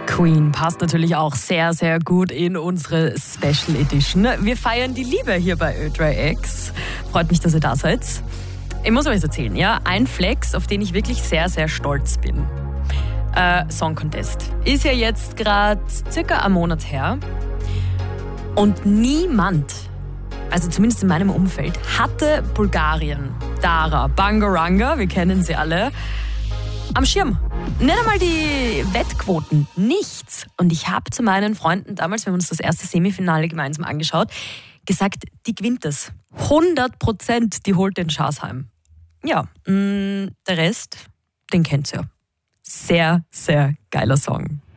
Queen passt natürlich auch sehr, sehr gut in unsere Special Edition. Wir feiern die Liebe hier bei Ö3X. Freut mich, dass ihr da seid. Ich muss euch was erzählen, ja? Ein Flex, auf den ich wirklich sehr, sehr stolz bin. Song Contest. Ist ja jetzt gerade circa einen Monat her. Und niemand, also zumindest in meinem Umfeld, hatte Bulgarien, Dara, Bangaranga, wir kennen sie alle, am Schirm. Nicht einmal die Wettquoten, nichts. Und ich habe zu meinen Freunden damals, wir haben uns das erste Semifinale gemeinsam angeschaut, gesagt, die gewinnt es. 100%, die holt den Schatz heim. Ja, der Rest, den kennt ihr ja. Sehr, sehr geiler Song.